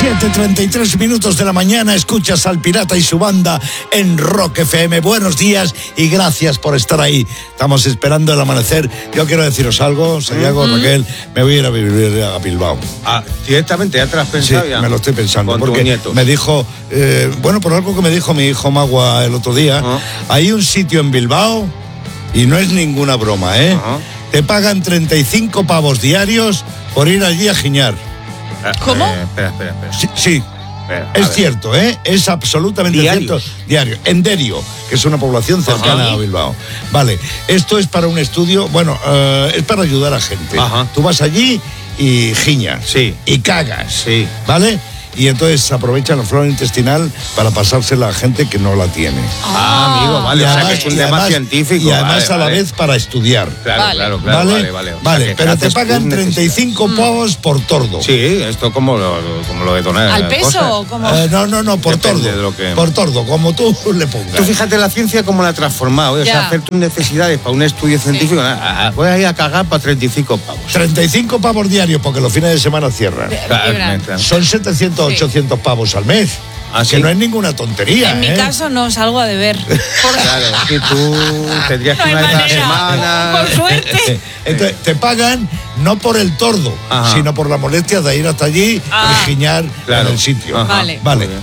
7:33 de la mañana, escuchas al Pirata y su banda en Rock FM. Buenos días y gracias por estar ahí. Estamos esperando el amanecer. Yo quiero deciros algo, Santiago, Raquel, me voy a ir a vivir a Bilbao. Ah, directamente, ¿ya te lo has pensado? Sí, ya? me lo estoy pensando. Con porque tu nieto. me dijo, por algo que me dijo mi hijo Magua el otro día, hay un sitio en Bilbao, y no es ninguna broma, te pagan 35 pavos diarios por ir allí a giñar. ¿Cómo? Espera. Sí. Es cierto, es absolutamente cierto. Diario. En Derio, que es una población cercana a Bilbao. Vale, esto es para un estudio, es para ayudar a gente. Tú vas allí y giñas. Sí. Y cagas. Sí. ¿Vale? Y entonces aprovechan la flora intestinal para pasársela a gente que no la tiene. Amigo, vale. O sea, que es un tema científico. Y además a la vez para estudiar. Claro. Vale, pero te pagan 35 pavos por tordo. Sí, esto como lo de donar. ¿Al peso o como? No, por tordo. De lo que... Por tordo, como tú le pongas. Tú fíjate la ciencia cómo la ha transformado. O sea, hacer tus necesidades para un estudio científico. Voy a ir a cagar para 35 pavos. 35 pavos diarios porque los fines de semana cierran. Son 700, 800 pavos al mes. Que no es ninguna tontería. En mi caso no salgo a deber. Claro, es que tú tendrías que ir una vez a la semana. Por suerte. Entonces, te pagan no por el tordo, sino por la molestia de ir hasta allí y giñar en el sitio. Vale.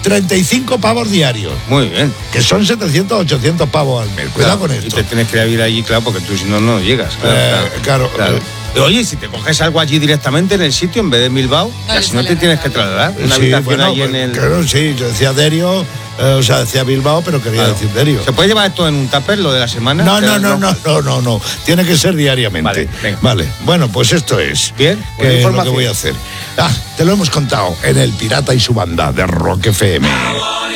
35 pavos diarios. Muy bien. Que son 700, 800 pavos al mes. Cuidado con esto. Y te tienes que ir allí, claro, porque tú si no, no llegas. Claro. Oye, si te coges algo allí directamente en el sitio en vez de Bilbao, así no te tienes que trasladar. Una habitación ahí en el... Claro, sí, yo decía Derio, decía Bilbao, pero quería decir Derio. ¿Se puede llevar esto en un tupper, lo de la semana? No. Tiene que ser diariamente. Vale. Bueno, pues esto es. Bien. Que es lo que voy a hacer. Te lo hemos contado en El Pirata y su banda de Rock FM.